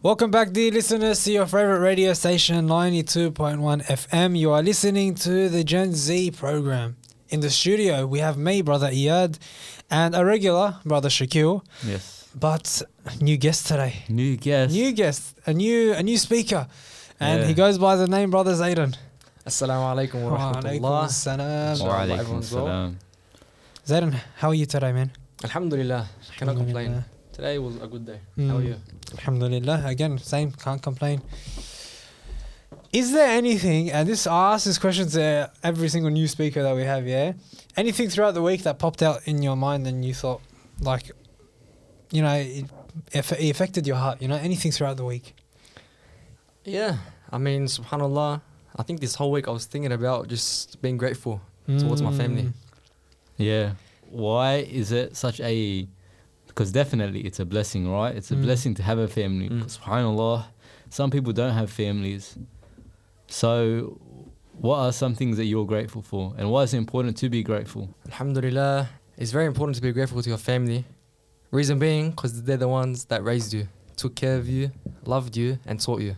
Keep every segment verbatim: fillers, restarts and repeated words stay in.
Welcome back, dear listeners, to your favorite radio station, ninety-two point one F M. You are listening to the Gen Z program. In the studio, we have me, Brother Iyad, and a regular, Brother Shakil. Yes. But new guest today. New guest. New guest, a new a new speaker. And Yeah. he goes by the name Brother Zayden. Assalamu alaikum wa Wa alaikum rahmatullah. assalam. Wa alaikum everyone's well. salam. Zayden, how are you today, man? Alhamdulillah. Cannot complain. Alhamdulillah. Today was a good day. Mm. How are you? Alhamdulillah. Again, same, can't complain. Is there anything, and this I ask this question to every single new speaker that we have, yeah? Anything throughout the week that popped out in your mind and you thought, like, you know, it, it affected your heart, you know? Anything throughout the week? Yeah. I mean, subhanallah. I think this whole week I was thinking about just being grateful towards my family. Mm. Yeah. Why is it such a... Because definitely it's a blessing, right? It's a Mm. blessing to have a family. Mm. SubhanAllah, some people don't have families. So what are some things that you're grateful for? And why is it important to be grateful? Alhamdulillah. It's very important to be grateful to your family. Reason being, because they're the ones that raised you, took care of you, loved you, and taught you.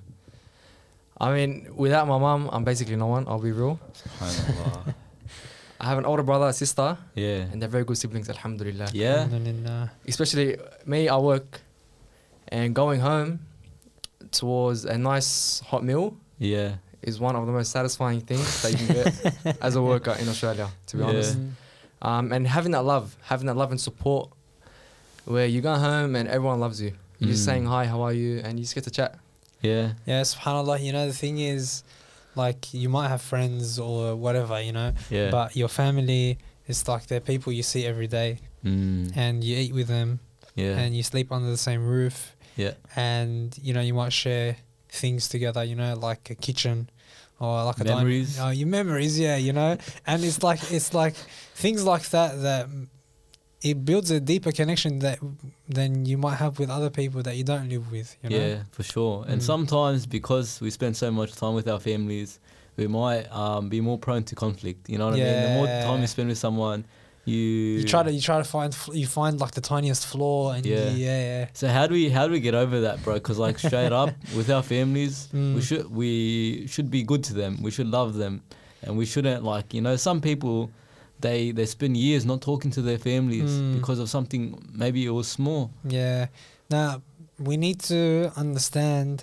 I mean, without my mum, I'm basically no one, I'll be real. SubhanAllah. I have an older brother, a sister, Yeah. and they're very good siblings, alhamdulillah. Yeah. Alhamdulillah. Especially me, I work, and going home towards a nice hot meal Yeah. is one of the most satisfying things that you can get as a worker in Australia, to be Yeah. honest. Um, and having that love, having that love and support, where you go home and everyone loves you. You're just Mm. saying hi, how are you, and you just get to chat. Yeah. Yeah, subhanAllah, you know, the thing is, like, you might have friends or whatever, you know, Yeah. but your family is like they're people you see every day Mm. and you eat with them Yeah. and you sleep under the same roof Yeah. and, you know, you might share things together, you know, like a kitchen or like a dining- Memories. Oh, your memories, yeah, you know, and it's like, it's like things like that that it builds a deeper connection that than you might have with other people that you don't live with, you know. Yeah, for sure. And Mm. sometimes because we spend so much time with our families, we might um, be more prone to conflict. You know what I mean? The more Yeah. time you spend with someone, you You try to you try to find fl- you find like the tiniest flaw and Yeah. you, yeah yeah So how do we how do we get over that, bro? Because like straight up with our families, Mm. we should we should be good to them. We should love them, and we shouldn't like you know some people. They they spend years not talking to their families Mm. because of something maybe it was small. yeah. Now we need to understand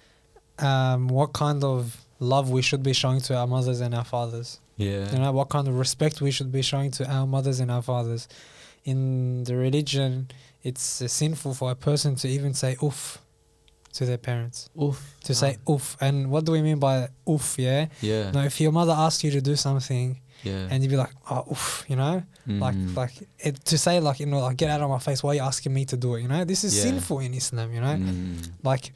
um, what kind of love we should be showing to our mothers and our fathers. Yeah. You know, what kind of respect we should be showing to our mothers and our fathers. In the religion, it's uh, sinful for a person to even say oof to their parents. Oof. To say oof. And what do we mean by oof, yeah? Yeah. Now, if your mother asks you to do something Yeah. and you'd be like, oh, oof, you know? Like, Mm. like it, to say, like, you know, like, get out of my face. Why are you asking me to do it? You know, this is Yeah. sinful in Islam, you know? Mm. Like,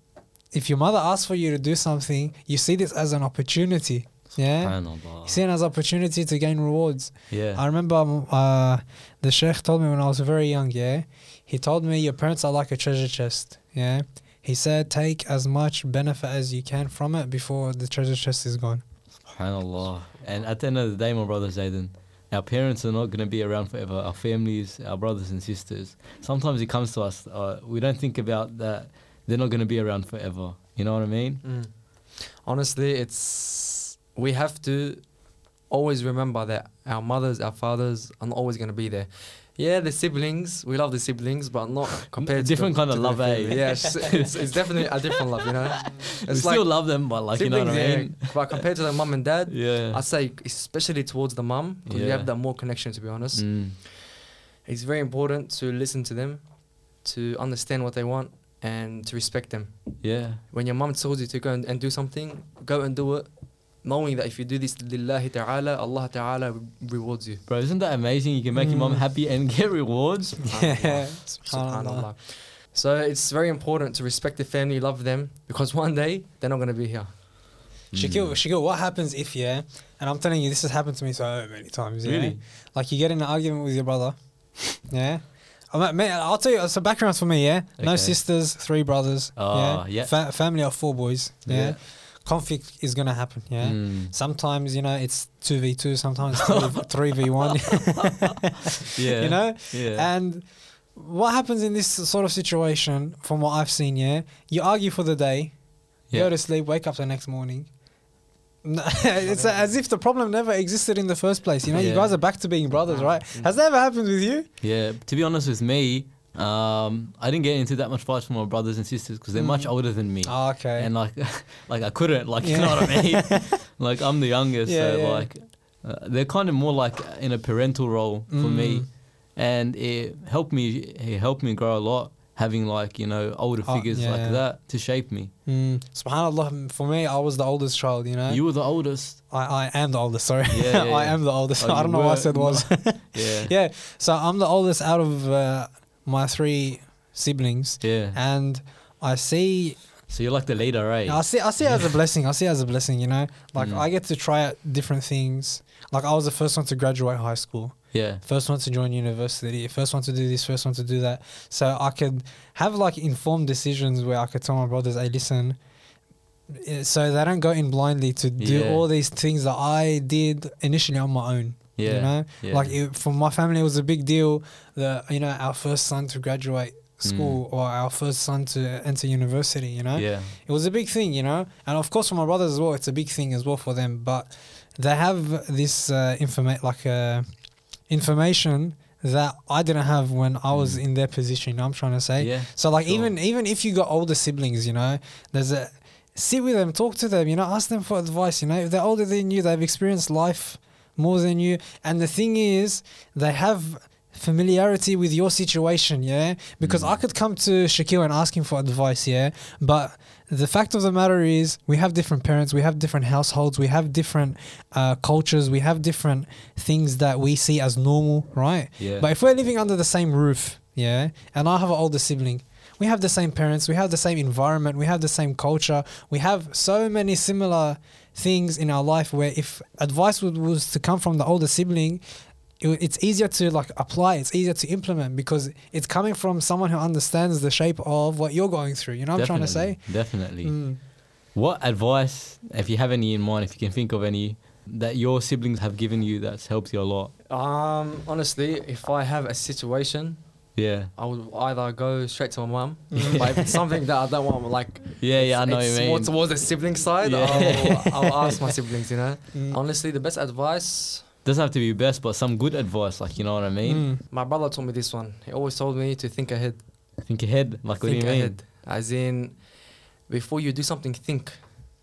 if your mother asks for you to do something, you see this as an opportunity. Yeah? Subhanallah. You see it as an opportunity to gain rewards. Yeah. I remember um, uh, the Sheikh told me when I was very young, yeah? He told me your parents are like a treasure chest, yeah? He said, take as much benefit as you can from it before the treasure chest is gone. SubhanAllah. And at the end of the day, my brother Zayden, our parents are not going to be around forever. Our families, our brothers and sisters. Sometimes it comes to us, uh, we don't think about that they're not going to be around forever. You know what I mean? Mm. Honestly, it's we have to always remember that our mothers, our fathers are not always going to be there. Yeah, the siblings, we love the siblings, but not compared Different to kind of to love, the eh? family. Yeah, it's, it's, it's definitely a different love, you know. We It's still love them, but like, you know what I siblings, mean? yeah, but compared to the mum and dad, Yeah. I say especially towards the mum, because we Yeah. have that more connection, to be honest. Mm. It's very important to listen to them, to understand what they want, and to respect them. Yeah. When your mum tells you to go and, and do something, go and do it, knowing that if you do this lillahi ta'ala, Allah ta'ala rewards you. Bro, isn't that amazing? You can make your mom Mm. happy and get rewards. Yeah. Subhanallah. So it's very important to respect the family, love them, because one day they're not going to be here. Shakil, Mm. Shakil, what happens if, yeah, and I'm telling you, this has happened to me so many times, yeah? Really? Like, you get in an argument with your brother, yeah? I'm, mate, I'll tell you, some backgrounds for me, yeah? No Okay. sisters, three brothers, Oh, yeah? yeah. Fa- family of four boys, yeah? Yeah. Conflict is going to happen, yeah? Mm. Sometimes, you know, it's two v two, sometimes three v one, Yeah. you know? Yeah. And what happens in this sort of situation, from what I've seen, yeah, you argue for the day, Yeah. go to sleep, wake up the next morning. No, it's as if the problem never existed in the first place. You know, you Yeah. guys are back to being brothers, right? Has that ever happened with you? Yeah, to be honest with me, um, I didn't get into that much fights with my brothers and sisters because they're much Mm. older than me. Oh, okay. And like, like I couldn't, like, you Yeah. know what I mean? Like, I'm the youngest, Yeah, so yeah. like, uh, they're kind of more like in a parental role for me, Mm. and it helped me. It helped me grow a lot, having like you know older Oh, figures yeah. like that to shape me. Mm. Subhanallah, for me, I was the oldest child, you know. You were the oldest. I, I am the oldest, sorry. Yeah, yeah, I yeah. am the oldest. Oh, I you don't know why I were- said was. Yeah. Yeah, so I'm the oldest out of uh, my three siblings, Yeah. and I see, So you're like the leader, right? I see, I see it as a blessing. I see it as a blessing, you know. Like Mm. I get to try out different things. Like I was the first one to graduate high school, Yeah. first one to join university, first one to do this, first one to do that. So I could have like informed decisions where I could tell my brothers, "Hey, listen." eh, So they don't go in blindly to do Yeah. all these things that I did initially on my own. Yeah. You know, Yeah. like it, for my family, it was a big deal that, you know, our first son to graduate school or our first son to enter university, you know. Mm. Yeah. It was a big thing, you know. And of course, for my brothers as well, it's a big thing as well for them. But they have this uh, informa- like uh, information that I didn't have when I was Mm. in their position. You know what I'm trying to say? Yeah. So like sure. even even if you got older siblings, you know, there's a sit with them, talk to them, you know, ask them for advice. You know, if they're older than you, they've experienced life more than you. And the thing is, they have familiarity with your situation, yeah. Because Mm. I could come to Shaquille and ask him for advice, yeah. But the fact of the matter is, we have different parents, we have different households, we have different uh, cultures, we have different things that we see as normal, right? Yeah. But if we're living under the same roof, yeah, and I have an older sibling, we have the same parents, we have the same environment, we have the same culture, we have so many similar things in our life where if advice would, was to come from the older sibling, it, it's easier to like apply, it's easier to implement because it's coming from someone who understands the shape of what you're going through. You know what I'm trying to say? Definitely. Mm. What advice, if you have any in mind, if you can think of any, that your siblings have given you that's helped you a lot? Um, honestly, if I have a situation, Yeah. I would either go straight to my mum, Mm. but if it's something that I don't want, like Yeah, yeah, I know what it's you more mean. towards the sibling side, Yeah. I'll, I'll ask my siblings. You know, Mm. honestly, the best advice. Doesn't have to be best, but some good advice, like, you know what I mean? Mm. My brother told me this one. He always told me to think ahead. Think ahead. Like, what do think you mean? ahead, as in, before you do something, think.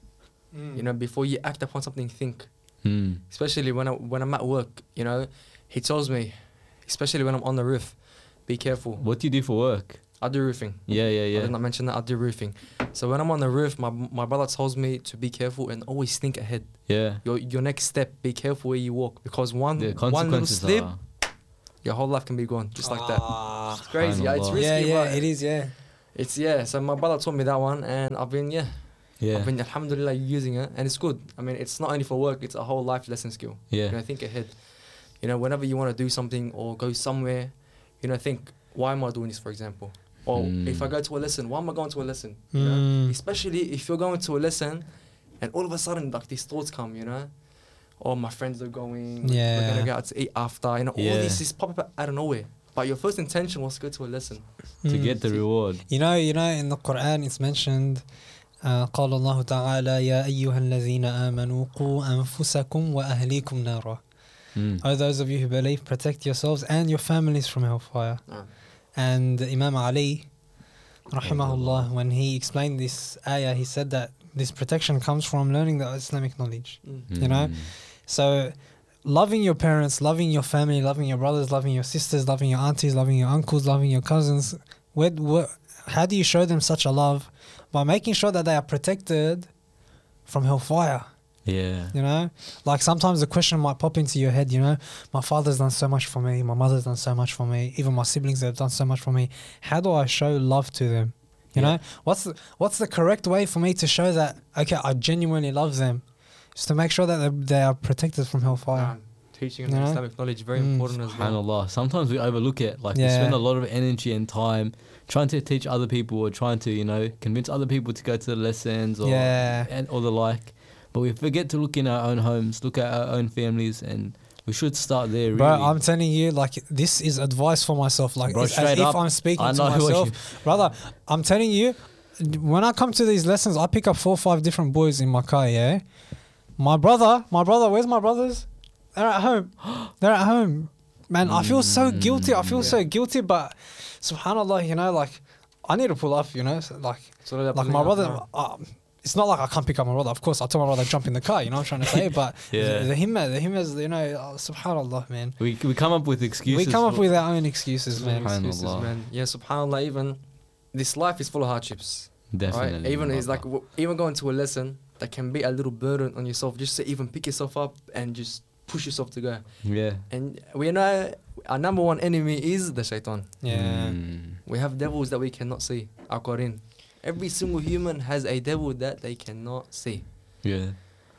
Mm. You know, before you act upon something, think. Hmm. Especially when I when I'm at work. You know, he tells me, especially when I'm on the roof, be careful. What do you do for work? I do roofing. Yeah, yeah, I yeah. did not mention that. I do roofing. So when I'm on the roof, my my brother tells me to be careful and always think ahead. Yeah. Your your next step, be careful where you walk because one The one little consequences slip, are. your whole life can be gone just like that. Ah. It's crazy. Yeah, it's Subhanallah. risky. Yeah, yeah, but it is, yeah. It's yeah. So my brother told me that one, and I've been yeah, Yeah. I've been alhamdulillah using it, and it's good. I mean, it's not only for work; it's a whole life lesson skill. You Yeah. know, think ahead. You know, whenever you want to do something or go somewhere, you know, think, why am I doing this, for example? Or Mm. if I go to a lesson, why am I going to a lesson? You know? Mm. Especially if you're going to a lesson and all of a sudden like these thoughts come, you know? Oh, my friends are going, we're Yeah. gonna go out to eat after, you know, all Yeah. this is pop up out of nowhere. But your first intention was to go to a lesson. To Mm. get the reward. You know, you know, in the Quran it's mentioned, uh, قال الله تعالى يا أيها الذين آمنوا قوا أنفسكم وأهليكم نارا. Mm. Oh, those of you who believe, protect yourselves and your families from hellfire. Ah. And Imam Ali, rahimahullah, when he explained this ayah, he said that this protection comes from learning the Islamic knowledge. Mm. You know? Mm. So, loving your parents, loving your family, loving your brothers, loving your sisters, loving your aunties, loving your uncles, loving your cousins. Where, where, how do you show them such a love? By making sure that they are protected from hellfire. Yeah. You know, like sometimes the question might pop into your head, you know, my father's done so much for me, my mother's done so much for me, even my siblings have done so much for me. How do I show love to them? You Yeah. know, what's the, what's the correct way for me to show that, okay, I genuinely love them? Just to make sure that they, they are protected from hellfire. Ah, teaching and You know? Islamic knowledge, very Mm. important as well. SubhanAllah. Sometimes we overlook it. Like, we Yeah. spend a lot of energy and time trying to teach other people or trying to, you know, convince other people to go to the lessons or, Yeah. and, or the like. But we forget to look in our own homes, look at our own families and We should start there, really. Bro, I'm telling you, like, this is advice for myself. Like, Bro, it's as straight if up, I'm speaking I to know what myself. you- Brother, I'm telling you, when I come to these lessons, I pick up four or five different boys in my car, yeah? My brother, my brother, where's my brothers? They're at home. They're at home. Man, I feel so guilty. I feel Yeah. so guilty, but subhanAllah, you know, like, I need to pull up, you know? So, like, So they're like pulling my up brother, now. uh, it's not like I can't pick up my brother. Of course, I tell my brother jump in the car. You know what I'm trying to say? But Yeah. the, the himma, the himma is, you know, uh, subhanallah, man. we we come up with excuses. We come up for- with our own excuses, man. Subhanallah. Excuses, man. Yeah, subhanallah, even this life is full of hardships. Definitely. Right? Even it's brother. like w- even going to a lesson that can be a little burden on yourself, just to even pick yourself up and just push yourself to go. Yeah. And we know our number one enemy is the shaitan. Yeah. Mm. We have devils that we cannot see. Al Quran. Every single human has a devil that they cannot see. Yeah.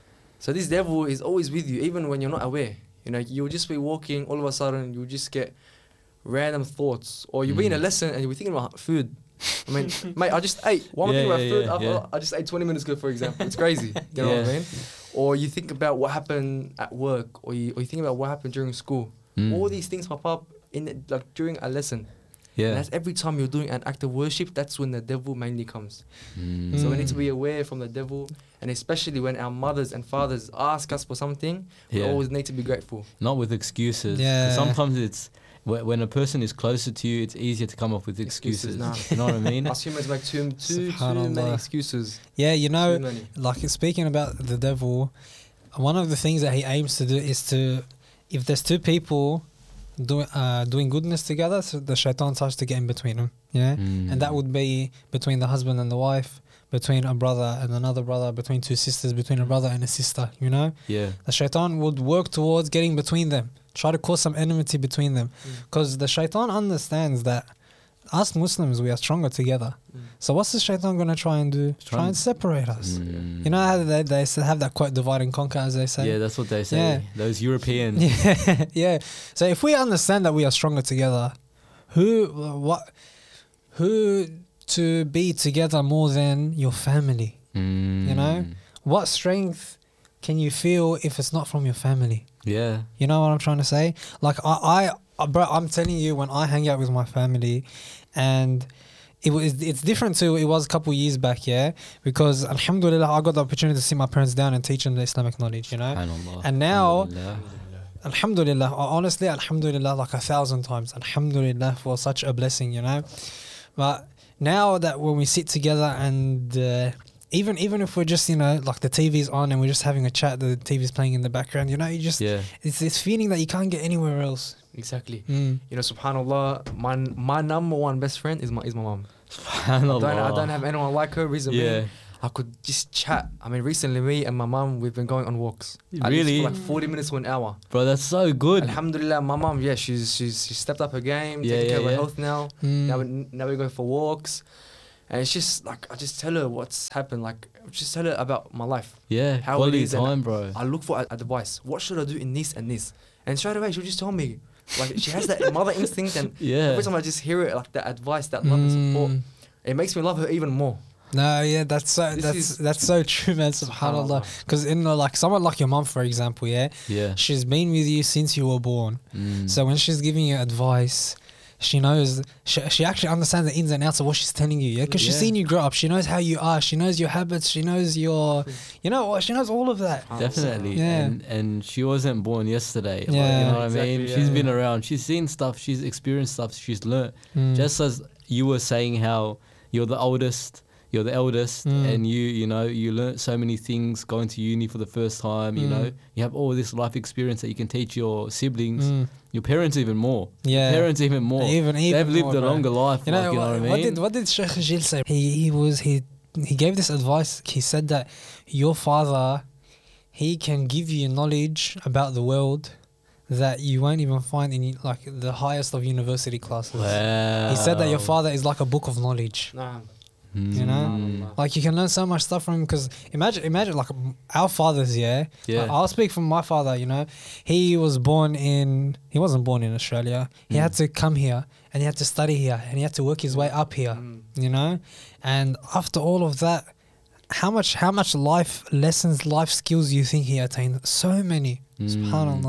So this devil is always with you, even when you're not aware. You know, you'll just be walking, all of a sudden you'll just get random thoughts, or you'll be in a Mm. lesson and you'll be thinking about food. I mean, mate, I just ate. Why am I Yeah, thinking about yeah, food? yeah, I, yeah. I just ate twenty minutes ago, for example. It's crazy. You know what I Yeah. mean? Or you think about what happened at work, or you, or you think about what happened during school. Mm. All these things pop up in the, like during a lesson. And Yeah. that's every time you're doing an act of worship. That's when the devil mainly comes. Mm. So we need to Mm. be aware from the devil, and especially when our mothers and fathers ask us for something, we Yeah. always need to be grateful. Not with excuses. 'Cause Yeah. Sometimes it's wh- when a person is closer to you, it's easier to come up with excuses. Excuses, nah. You know what I mean? Us humans make too too too Subhanallah. many excuses. Yeah, you know, Too many. like speaking about the devil, one of the things that he aims to do is to, if there's two people doing uh, doing goodness together, so the shaitan starts to get in between them. Yeah, Mm. and that would be between the husband and the wife, between a brother and another brother, between two sisters, between a brother and a sister. You know, Yeah. the shaitan would work towards getting between them, try to cause some enmity between them, Mm. because the shaitan understands that us Muslims, we are stronger together. Mm. So what's the shaitan going to try and do? Try, Try and separate us. Mm. You know how they, they s- have that quote, divide and conquer, as they say? Yeah, that's what they say. Yeah. Those Europeans. Yeah, yeah. So if we understand that we are stronger together, who, what, who to be together more than your family? Mm. You know? What strength can you feel if it's not from your family? Yeah. You know what I'm trying to say? Like I, I, uh, bro, I'm telling you, when I hang out with my family, and it was, it's different to it was a couple years back, yeah. Because alhamdulillah, I got the opportunity to sit my parents down and teach them the Islamic knowledge, you know. Subhanallah. And now- Alhamdulillah. Alhamdulillah, honestly, alhamdulillah, like a thousand times. Alhamdulillah for such a blessing, you know. But now that when we sit together and uh, even even if we're just, you know, like the T V's on and we're just having a chat, the T V's playing in the background, you know, you just Yeah. it's this feeling that you can't get anywhere else. Exactly. Mm. You know, subhanallah, my my number one best friend is my is my mom. I Subhanallah. don't I don't have anyone like her. Reason Yeah. being, I could just chat. I mean, recently me and my mom, we've been going on walks. At least Really? for like forty minutes to an hour. Bro, that's so good. Alhamdulillah, my mom, yeah, she's she's she stepped up her game, Yeah, taking care yeah, of her yeah. health now. Mm. Now we now we go for walks, and it's just like I just tell her what's happened. Like just tell her about my life. Yeah. How it Quality is and time, bro. I look for a- advice. What should I do in this and this? And straight away she'll just tell me. Like she has that mother instinct, and Yeah. every time I just hear it, like that advice, that love and support, Mm. it makes me love her even more. No, yeah, that's so This that's is- that's so true, man. Subhanallah. Because in uh, like someone like your mom, for example, yeah, Yeah. she's been with you since you were born. Mm. So when she's giving you advice, she knows she, she actually understands the ins and outs of what she's telling you. Yeah, because she's Yeah. seen you grow up. She knows how you are. She knows your habits. She knows your, you know what? She knows all of that. Definitely. Yeah. And and she wasn't born yesterday. Like, Yeah. you know what Exactly, I mean? yeah. She's been around. She's seen stuff. She's experienced stuff. She's learnt. Mm. Just as you were saying how you're the oldest, you're the eldest, Mm. and you, you know, you learnt so many things going to uni for the first time, you Mm. know, you have all this life experience that you can teach your siblings, Mm. your parents even more. Yeah. Parents even more. Even even They've lived more, a bro. longer life. You know, like, you know what, what, I what mean? did what did Sheikh Gil say? He he was he he gave this advice. He said that your father, he can give you knowledge about the world that you won't even find in like the highest of university classes. Wow. He said that your father is like a book of knowledge. Nah. You know? Mm. Like you can learn so much stuff from him because imagine, imagine like our fathers, yeah. Yeah. Like, I'll speak from my father. You know, he was born in. He wasn't born in Australia. He Mm. had to come here and he had to study here and he had to work his way up here. Mm. You know, and after all of that, how much, how much life lessons, life skills you think he attained? So many. Mm. Subhanallah.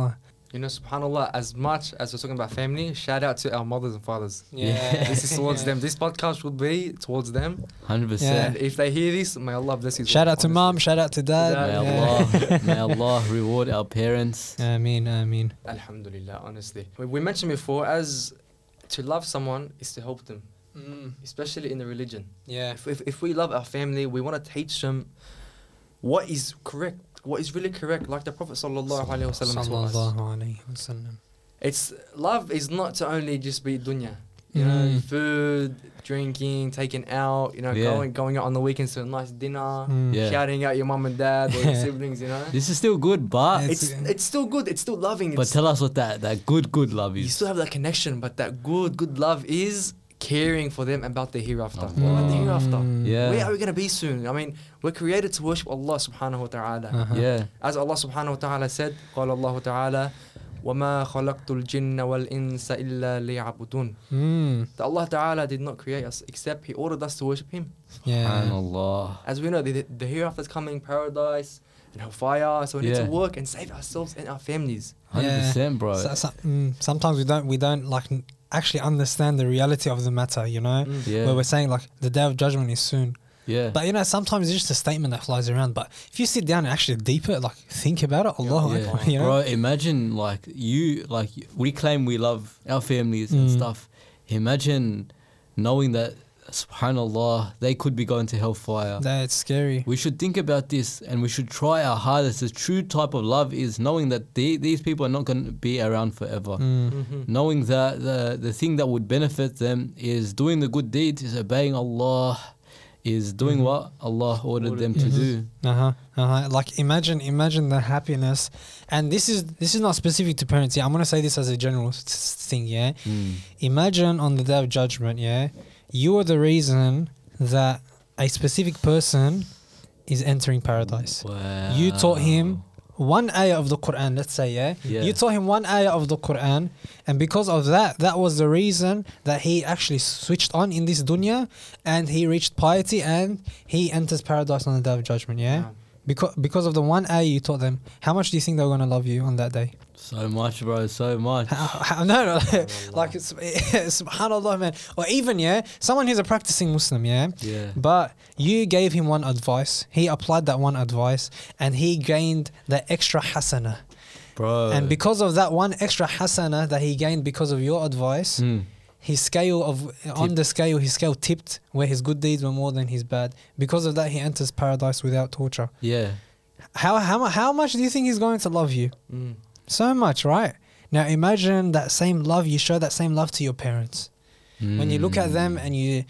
You know, subhanAllah, as much as we're talking about family, shout out to our mothers and fathers. Yeah. This is towards them. This podcast will be towards them. one hundred Yeah. percent. And if they hear this, may Allah bless you. Shout out to honestly. mom, shout out to dad. Dad, May Yeah. Allah, may Allah reward our parents. I mean, I mean. Alhamdulillah, honestly. We, we mentioned before, as to love someone is to help them, Mm, especially in the religion. yeah. If, if, if we love our family, we want to teach them what is correct, what is really correct, like the Prophet sallallahu alaihi wasallam taught us. Sallallahu alayhi wasallam. It's love is not to only just be dunya, you know, Mm. food, drinking, taking out, you know, Yeah. going going out on the weekends to a nice dinner, Mm. Yeah. shouting out your mum and dad or your siblings, you know. This is still good, but It's it's still good. It's still loving. but It's, tell us what that, that good good love you is. still have that connection, but that good good love is caring for them about the hereafter. Allah. About the hereafter. Mm. Yeah. Where are we gonna be soon? I mean, we're created to worship Allah subhanahu wa ta'ala. Uh-huh. Yeah. As Allah subhanahu wa ta'ala said, قال الله تعالى وَمَا خَلَقْتُ الْجِنَّ وَالْإِنسَ إِلَّا لِيَعْبُدُونَ. Mm. That Allah ta'ala did not create us except He ordered us to worship Him. Yeah. Subhanallah. As we know, the, the hereafter is coming, paradise and hellfire. So we need Yeah. to work and save ourselves and our families. one hundred percent, bro. So, so, mm, sometimes we don't we don't like n- actually understand the reality of the matter, you know? Mm. Yeah. Where we're saying like the day of judgment is soon. Yeah. But you know, sometimes it's just a statement that flies around. But if you sit down and actually deep it, like think about it, Allah, Yeah. Akbar, you know? Bro, imagine like you, like we claim we love our families and Mm. stuff. Imagine knowing that, subhanallah, they could be going to hellfire. That's scary. We should think about this and we should try our hardest. The true type of love is knowing that they, these people are not going to be around forever. Mm. Mhm. Knowing that the, the thing that would benefit them is doing the good deeds, is obeying Allah, is doing Mhm. what Allah ordered them to Mhm. do. Uh-huh. Uh-huh. Like imagine imagine the happiness, and this is this is not specific to parents. Yeah, I'm gonna say this as a general s- s- thing. Yeah, Mm. imagine on the day of judgment. Yeah, you are the reason that a specific person is entering paradise. Wow. You taught him one ayah of the Quran. Let's say, yeah? Yeah. you taught him one ayah of the Quran, and because of that, that was the reason that he actually switched on in this dunya, and he reached piety, and he enters paradise on the day of judgment. Yeah. Yeah. Because because of the one ayah you taught them, how much do you think they're gonna love you on that day? So much, bro. So much. How, how, no, no, like it's, subhanallah, man. Or even yeah, someone who's a practicing Muslim, yeah, Yeah. but you gave him one advice, he applied that one advice, and he gained the extra hasana. Bro. And because of that one extra hasana that he gained because of your advice, Mm. his scale of on Tip. the scale, his scale tipped where his good deeds were more than his bad. Because of that, he enters paradise without torture. Yeah. How how mu- how much do you think he's going to love you? Mm. So much, right? Now imagine that same love, you show that same love to your parents. When you look at them Mm. and you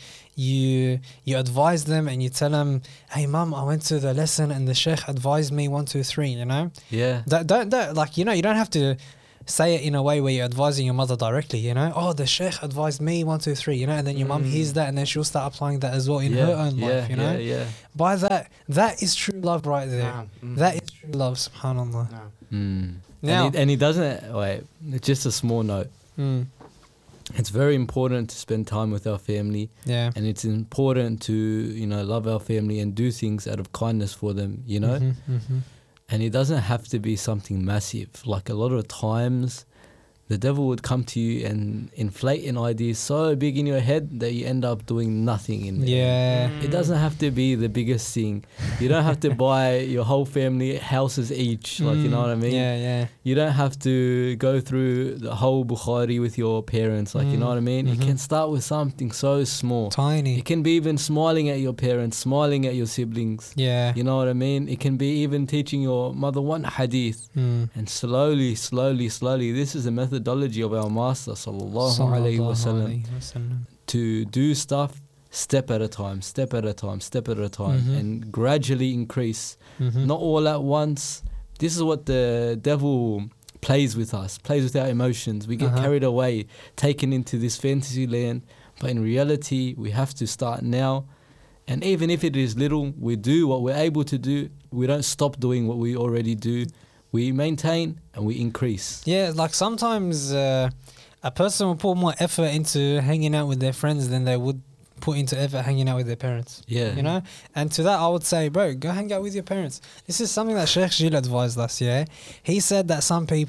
you you advise them and you tell them, "Hey, mum, I went to the lesson and the sheikh advised me one, two, three." You know, Yeah. that don't that like you know you don't have to say it in a way where you're advising your mother directly. You know, oh, the sheikh advised me one, two, three. You know, and then your mum Mm. hears that and then she'll start applying that as well in yeah. her own yeah. life. You know, Yeah. Yeah. by that that is true love right there. Nah. Mm. That is true love, subhanallah. Nah. Mm. Now, and, he, and he doesn't. Wait. Just a small note. mm, It's very important to spend time with our family, yeah, and it's important to you know love our family and do things out of kindness for them. You know. Mhm, mhm. And it doesn't have to be something massive. Like a lot of times, the devil would come to you and inflate an idea so big in your head that you end up doing nothing in there. Yeah. It doesn't have to be the biggest thing. You don't have to buy your whole family houses each. Like, you know what I mean? Yeah, yeah. You don't have to go through the whole Bukhari with your parents. Like, you know Mm, what I mean? mhm. It can start with something so small. Tiny. It can be even smiling at your parents, smiling at your siblings. Yeah. You know what I mean? It can be even teaching your mother one hadith. Mm. And slowly, slowly, slowly, this is the methodology of our Master Sallallahu Alaihi Sallallahu Wasallam. alayhi wasallam. To do stuff step at a time, step at a time, step at a time, Mhm. and gradually increase. Mhm. Not all at once. This is what the devil plays with us, plays with our emotions. We get Uh-huh. carried away, taken into this fantasy land. But in reality, we have to start now. And even if it is little, we do what we're able to do. We don't stop doing what we already do. We maintain and we increase. Yeah, like sometimes uh, a person will put more effort into hanging out with their friends than they would put into effort hanging out with their parents. Yeah. You know? And to that, I would say, bro, go hang out with your parents. This is something that Sheikh Gil advised us, yeah? He said that some people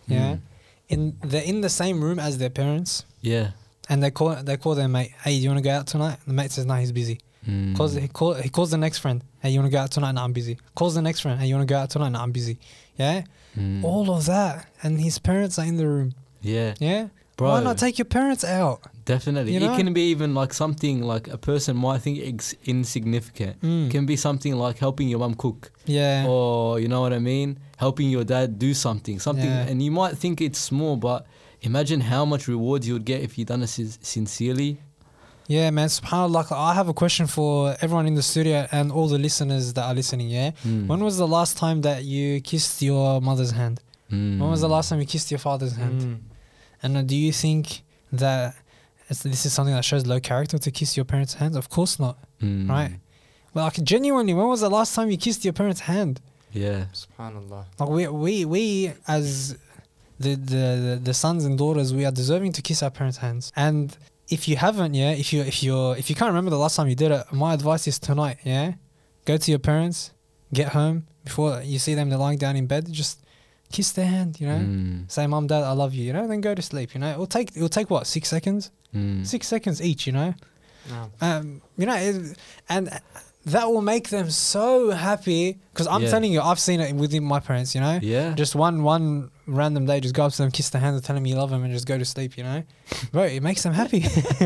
yeah, Mm. in they're in the same room as their parents, Yeah. and they call they call their mate, hey, do you want to go out tonight? The mate says, no, he's busy. Mm. Calls he call he calls the next friend, hey, you want to go out tonight? No, I'm busy. Calls the next friend, hey, you want to go out tonight? No, I'm busy. Yeah, Mm. all of that, and his parents are in the room. Yeah. Yeah, Bro. why not take your parents out? Definitely. You know? It can be even like something like a person might think ex- insignificant. Mm. It can be something like helping your mum cook. Yeah, Or, you know what I mean? Helping your dad do something. Something, Yeah. and you might think it's small, but imagine how much rewards you would get if you done it sin- sincerely. yeah, man. SubhanAllah, like, I have a question for everyone in the studio and all the listeners that are listening. Yeah, Mm. when was the last time that you kissed your mother's hand? Mm. When was the last time you kissed your father's hand? Mm. And uh, do you think that it's, this is something that shows low character to kiss your parents' hands? Of course not, Mm. right? Well, like, genuinely, when was the last time you kissed your parents' hand? Yeah. Subhanallah. Like, we we we as the the the, the sons and daughters, we are deserving to kiss our parents' hands. And if you haven't, yeah, if you if you if you can't remember the last time you did it, my advice is tonight, yeah, go to your parents, get home before you see them, they're lying down in bed, just kiss their hand, you know. Mm. Say, Mom, Dad, I love you, you know, then go to sleep, you know. It'll take it'll take what, six seconds? Mm. Six seconds each, you know. No. Um, you know, it, and that will make them so happy because I'm Yeah. telling you, I've seen it within my parents, you know. Yeah. Just one one random day, just go up to them, kiss the hand, and tell them you love them, and just go to sleep, you know. Bro, it makes them happy.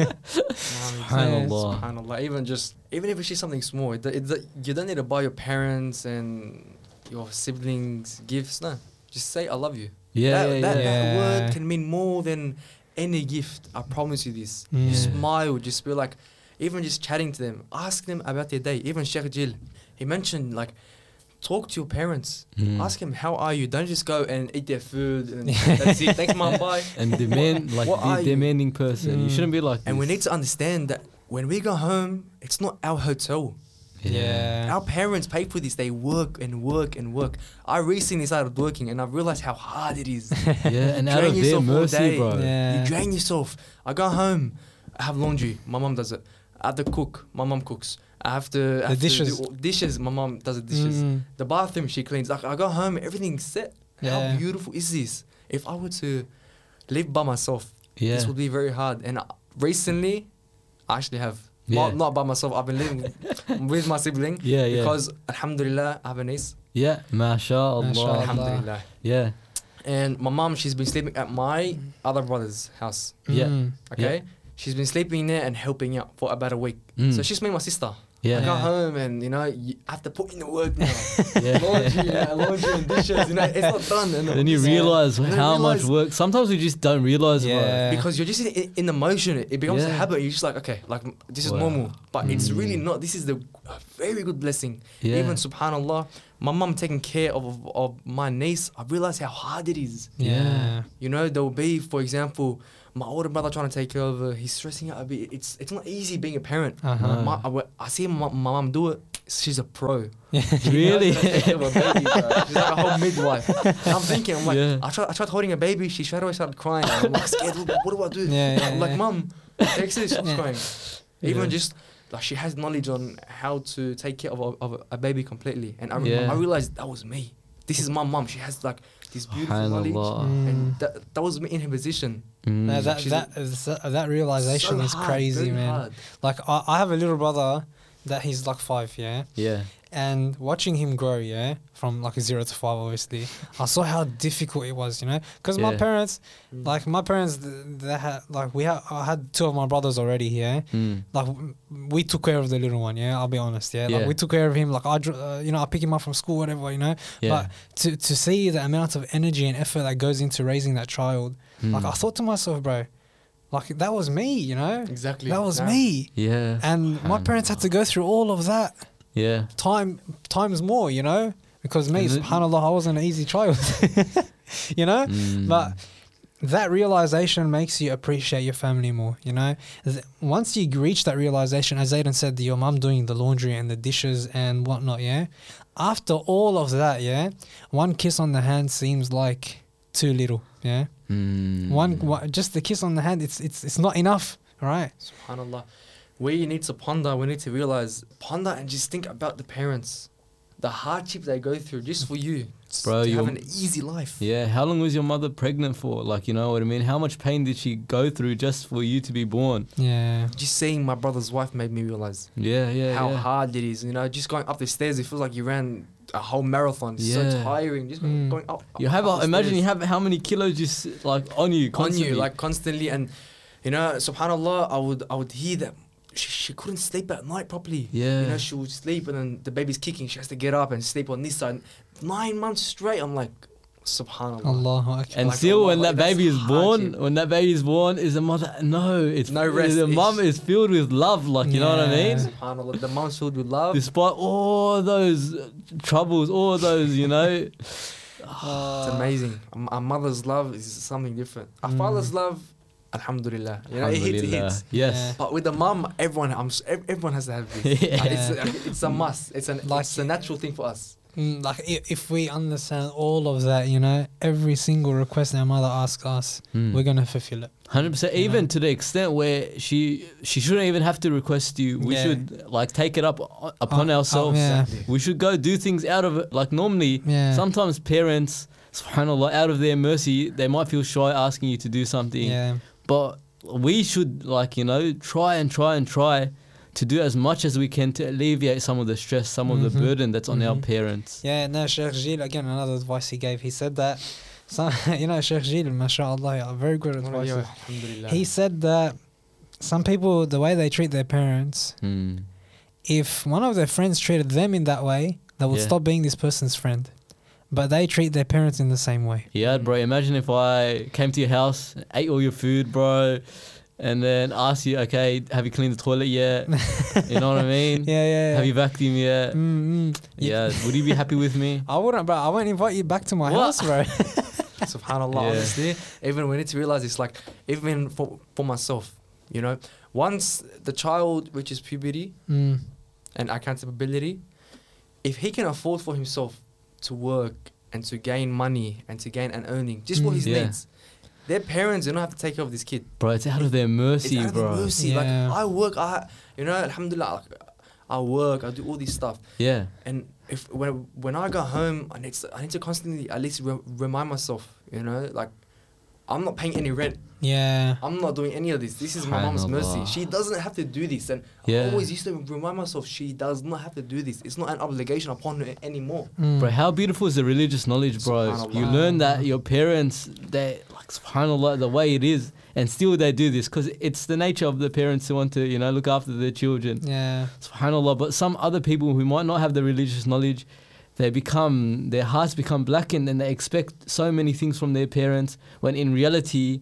Subhanallah. Subhanallah. Even just even if it's just something small, it, it, you don't need to buy your parents and your siblings gifts. No, just say I love you. Yeah, that, yeah, that, yeah. that Yeah. word can mean more than any gift. I promise you this. Mm. Just Yeah. smile, just be like, even just chatting to them, ask them about their day. Even Sheikh Jill, he mentioned like, talk to your parents. Mm. Ask them how are you. Don't just go and eat their food and that's it. Thanks, mom. Bye. And demand like What are the you? demanding person. You Mm. shouldn't be like. And we this. need to understand that when we go home, it's not our hotel. Yeah. Our parents pay for this. They work and work and work. I recently started working and I realized how hard it is. Yeah, and out Drain of their yourself all mercy, day. bro. Yeah. You drain yourself. I go home, I have laundry. My mom does it. I have to cook. My mom cooks. I have to. I have to dishes. do dishes. My mom does the dishes. Mm. The bathroom she cleans. Like I go home, everything's set. Yeah. How beautiful is this? If I were to live by myself, Yeah. this would be very hard. And uh, recently, I actually have. Yeah. Well, not by myself. I've been living with my sibling. Yeah, yeah. Because Alhamdulillah, I have a niece. Yeah, mashallah. Mashallah. Alhamdulillah. Yeah. And my mom, she's been sleeping at my other brother's house. Yeah. Mm. Okay, she's been sleeping there and helping out for about a week. Mm. So she's me and my sister. I Yeah. go Yeah. home and you know you I have to put in the work now. Yeah. laundry, yeah, laundry and dishes. You know, it's not done. And Then you Yeah. realize Then how much realise- work. Sometimes we just don't realize, Yeah. because you're just in, in the motion. It, it becomes a Yeah. habit. You're just like, okay, like this is Wow. normal, but it's Mm. really not. This is the a very good blessing. bro. Yeah. Even Subhanallah, my mum taking care of, of of my niece. I realized how hard it is. Yeah. You know, there will be, for example, my older brother trying to take care of her. He's stressing out a bit. It's it's not easy being a parent. Uh-huh. No. My, I, I see my, my mum do it. She's a pro. Really? She knows how to take care of a baby, bro. She's like a whole midwife. And I'm thinking, I'm like, Yeah. I tried, I tried holding a baby. She straight away started crying. I'm like scared. What, what do I do? Yeah, yeah, I'm like, yeah. mum, take this. She's Yeah. crying. Even Yeah. just like she has knowledge on how to take care of a, of a, a baby completely. And I, Yeah. I realized that was me. This is my mum. She has like this beautiful knowledge. Subhanallah. And Mm. that, that was me in her position. Mm. No, that She's that is- that realization So is hard, crazy, very man. hard. Like I, I have a little brother that he's like five, yeah, Yeah. and watching him grow, yeah, from like a zero to five, obviously, I saw how difficult it was, you know, because my Yeah. parents, Mm. like my parents, th- they had like we had I had two of my brothers already here. Mm. Like w- we took care of the little one, yeah. I'll be honest, yeah. Like Yeah. we took care of him. Like I, dr- uh, you know, I pick him up from school, whatever, you know. Yeah. But to to see the amount of energy and effort that goes into raising that child, like Mm. I thought to myself, bro, like that was me, you know. Exactly. That was Nah. me. Yeah. And my parents had to go through all of that Yeah. time times more, you know, because me, And then- subhanallah, I wasn't an easy child, you know. Mm. But that realization makes you appreciate your family more, you know. Th- Once you reach that realization, as Zayden said, your mum doing the laundry and the dishes and whatnot, yeah. After all of that, yeah, one kiss on the hand seems like too little, yeah. Mm. One, one just the kiss on the hand, it's it's it's not enough, right? Subhanallah. We need to ponder, we need to realize, ponder and just think about the parents. the hardship they go through just for you, Bro, to have you're- an easy life. Yeah, how long was your mother pregnant for? Like, you know what I mean? How much pain did she go through just for you to be born? Yeah. Just seeing my brother's wife made me realize Yeah, yeah, how yeah. hard it is. You know, just going up the stairs, it feels like you ran a whole marathon. It's Yeah. so tiring. Just Mm. going up. You have, up a, the imagine you stairs. have how many kilos just like on you on constantly. you like constantly, and you know, subhanallah, I would I would hear that she, she couldn't sleep at night properly. Yeah. You know, she would sleep and then the baby's kicking. She has to get up and sleep on this side. Nine months straight. I'm like, subhanallah. Allahu Akbar. And Like, still, when Allah, that that's baby is born, hardship. when that baby is born, is the mother? No, it's No rest, The it's- mum is filled with love, like you know what I Yeah. mean. Subhanallah. The mom's filled with love. Despite all those troubles, all those, you know. It's amazing. A, a mother's love is something different. A Mm. father's love, alhamdulillah. You know, it hits, it Alhamdulillah. hits. Yes. Yeah. But with the mum, everyone, I'm, s- ev- everyone has to have this. Yeah. It's, a, it's a must. It's an Like- it's a natural thing for us. Mm, like i- if we understand all of that, you know, every single request our mother asks us, Mm. we're gonna fulfill it. Hundred percent. You Even know? to the extent where she she shouldn't even have to request you. We Yeah. should like take it up o- upon Uh, uh, ourselves. yeah. Exactly. We should go do things out of it. Like normally, Yeah. sometimes parents, subhanallah, out of their mercy, they might feel shy asking you to do something. Yeah. But we should like you know try and try and try to do as much as we can to alleviate some of the stress, some of the Mhm. burden that's on our Mhm. parents. Yeah, no, Sheikh Jil, again, another advice he gave. He said that, some, you know, Sheikh Jil, mashallah, yeah, very good advice. Yeah, alhamdulillah. He said that some people, the way they treat their parents, Hmm. if one of their friends treated them in that way, they would Yeah. stop being this person's friend. But they treat their parents in the same way. Yeah, bro. Imagine if I came to your house, ate all your food, bro, and then asked you, okay, have you cleaned the toilet yet? You know what I mean? Yeah, yeah, yeah. Have you vacuumed yet? Mm-mm. Yeah. Would you be happy with me? I wouldn't, bro. I won't invite you back to my What? house, bro. Subhanallah, Yeah. honestly, even we need to realize it's like, even for, for myself, you know, once the child reaches puberty mm. and accountability, if he can afford for himself to work and to gain money and to gain an earning, just for Mm. his Yeah. needs, their parents do not have to take care of this kid. Bro, it's out of their mercy, It's out of their bro. mercy. Yeah. Like, I work, I, you know, alhamdulillah, like, I work, I do all this stuff. Yeah. And if when when I go home, I need to, I need to constantly at least re- remind myself, you know, like I'm not paying any rent. Yeah. I'm not doing any of this. This is my mom's mercy. Subhanallah. She doesn't have to do this. And Yeah. I always used to remind myself, she does not have to do this. It's not an obligation upon her anymore. Mm. Bro, how beautiful is the religious knowledge, bro? Subhanallah. You learn that your parents, they like subhanallah, the way it is, and still they do this because it's the nature of the parents to want to, you know, look after their children. Yeah. Subhanallah. But some other people who might not have the religious knowledge, they become, their hearts become blackened and they expect so many things from their parents when in reality,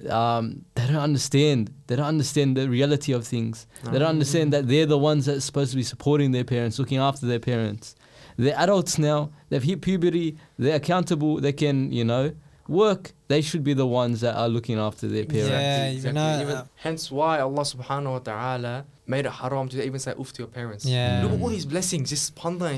um, they don't understand. They don't understand the reality of things. They don't understand that they're the ones that's supposed to be supporting their parents, looking after their parents. They're adults now. They've hit puberty. They're accountable. They can, you know, work. They should be the ones that are looking after their parents. Yeah, you know, Even, uh, hence why Allah subhanahu wa ta'ala made it haram to even say oof to your parents. Yeah. Look at all these blessings. Just ponder